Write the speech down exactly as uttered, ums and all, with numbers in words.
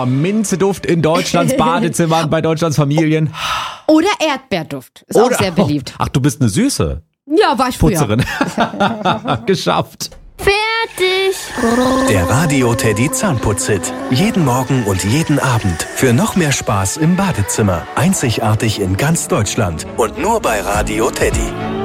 Oh, Minzeduft in Deutschlands Badezimmern, bei Deutschlands Familien. Oder Erdbeerduft. Ist Oder, auch sehr beliebt. Ach, du bist eine Süße Ja, war ich früher. Putzerin. Geschafft. Fertig. Der Radio Teddy Zahnputzhit. Jeden Morgen und jeden Abend. Für noch mehr Spaß im Badezimmer. Einzigartig in ganz Deutschland. Und nur bei Radio Teddy.